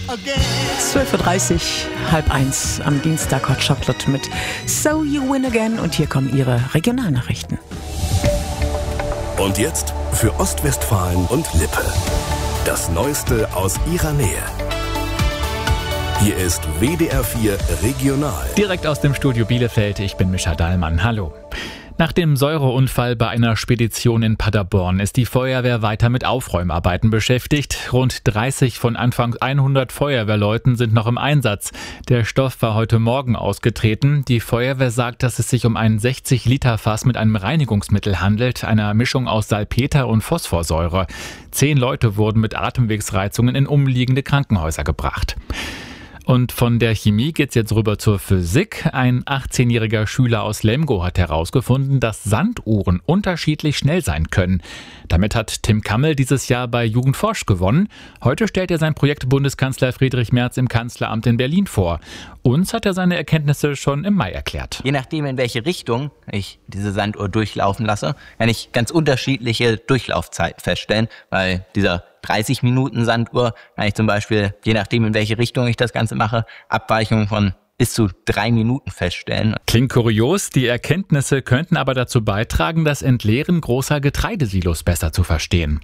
12.30 Uhr, 12:30 am Dienstag Hot Chocolate mit So You Win Again. Und hier kommen Ihre Regionalnachrichten. Und jetzt für Ostwestfalen und Lippe. Das Neueste aus Ihrer Nähe. Hier ist WDR 4 Regional. Direkt aus dem Studio Bielefeld, ich bin Mischa Dahlmann. Hallo. Nach dem Säureunfall bei einer Spedition in Paderborn ist die Feuerwehr weiter mit Aufräumarbeiten beschäftigt. Rund 30 von anfangs 100 Feuerwehrleuten sind noch im Einsatz. Der Stoff war heute Morgen ausgetreten. Die Feuerwehr sagt, dass es sich um ein 60-Liter-Fass mit einem Reinigungsmittel handelt, einer Mischung aus Salpeter und Phosphorsäure. 10 Leute wurden mit Atemwegsreizungen in umliegende Krankenhäuser gebracht. Und von der Chemie geht's jetzt rüber zur Physik. Ein 18-jähriger Schüler aus Lemgo hat herausgefunden, dass Sanduhren unterschiedlich schnell sein können. Damit hat Tim Kammel dieses Jahr bei Jugendforsch gewonnen. Heute stellt er sein Projekt Bundeskanzler Friedrich Merz im Kanzleramt in Berlin vor. Uns hat er seine Erkenntnisse schon im Mai erklärt. Je nachdem, in welche Richtung ich diese Sanduhr durchlaufen lasse, kann ich ganz unterschiedliche Durchlaufzeiten feststellen, weil dieser 30 Minuten Sanduhr kann ich zum Beispiel, je nachdem in welche Richtung ich das Ganze mache, Abweichungen von bis zu 3 Minuten feststellen. Klingt kurios, die Erkenntnisse könnten aber dazu beitragen, das Entleeren großer Getreidesilos besser zu verstehen.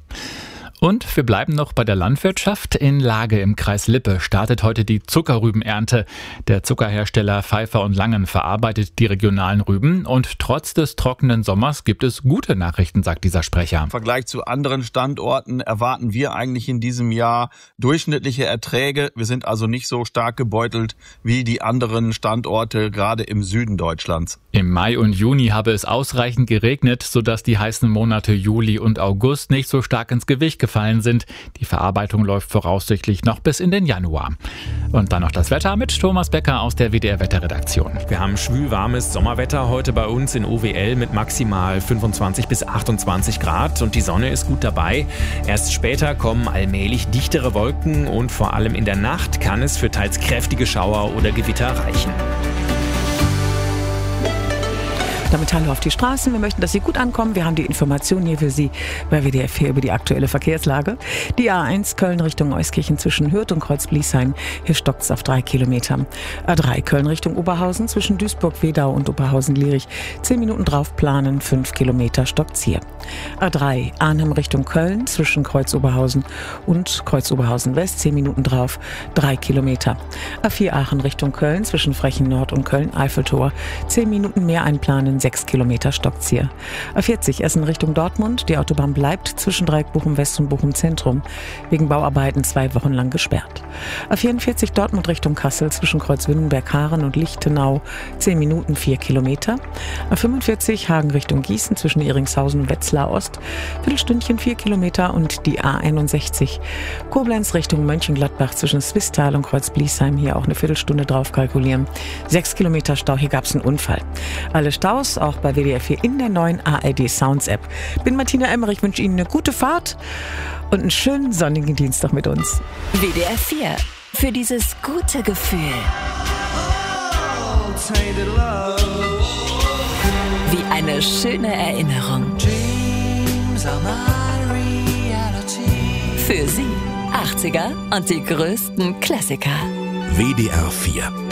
Und wir bleiben noch bei der Landwirtschaft. In Lage im Kreis Lippe startet heute die Zuckerrübenernte. Der Zuckerhersteller Pfeiffer und Langen verarbeitet die regionalen Rüben. Und trotz des trockenen Sommers gibt es gute Nachrichten, sagt dieser Sprecher. Im Vergleich zu anderen Standorten erwarten wir eigentlich in diesem Jahr durchschnittliche Erträge. Wir sind also nicht so stark gebeutelt wie die anderen Standorte, gerade im Süden Deutschlands. Im Mai und Juni habe es ausreichend geregnet, sodass die heißen Monate Juli und August nicht so stark ins Gewicht gefallen sind. Die Verarbeitung läuft voraussichtlich noch bis in den Januar. Und dann noch das Wetter mit Thomas Becker aus der WDR-Wetterredaktion. Wir haben schwülwarmes Sommerwetter heute bei uns in OWL mit maximal 25 bis 28 Grad und die Sonne ist gut dabei. Erst später kommen allmählich dichtere Wolken und vor allem in der Nacht kann es für teils kräftige Schauer oder Gewitter reichen. Damit Hallo auf die Straßen. Wir möchten, dass Sie gut ankommen. Wir haben die Informationen hier für Sie bei WDR 4 über die aktuelle Verkehrslage. Die A1 Köln Richtung Euskirchen zwischen Hürth und Kreuz-Bliesheim. Hier stockt's auf 3 Kilometer. A3 Köln Richtung Oberhausen zwischen Duisburg-Wedau und Oberhausen-Lierich. 10 Minuten drauf planen, 5 Kilometer stockt's hier. A3 Arnhem Richtung Köln zwischen Kreuz-Oberhausen und Kreuz-Oberhausen-West. 10 Minuten drauf, 3 Kilometer. A4 Aachen Richtung Köln zwischen Frechen Nord und Köln-Eiffeltor. 10 Minuten mehr einplanen, 6 Kilometer stockt's hier. A40 Essen Richtung Dortmund. Die Autobahn bleibt zwischen Dreieck Bochum West und Bochum Zentrum wegen Bauarbeiten 2 Wochen lang gesperrt. A44 Dortmund Richtung Kassel zwischen Kreuzwindenberg-Haaren und Lichtenau 10 Minuten 4 Kilometer. A45 Hagen Richtung Gießen zwischen Iringshausen und Wetzlar Ost Viertelstündchen 4 Kilometer und die A61 Koblenz Richtung Mönchengladbach zwischen Swisttal und Kreuz-Bliesheim hier auch eine Viertelstunde drauf kalkulieren. 6 Kilometer Stau, hier gab's einen Unfall. Alle Staus auch bei WDR 4 in der neuen ARD Sounds App. Bin Martina Emmerich, wünsche Ihnen eine gute Fahrt und einen schönen sonnigen Dienstag mit uns. WDR 4 für dieses gute Gefühl. Wie eine schöne Erinnerung. Für Sie 80er und die größten Klassiker. WDR 4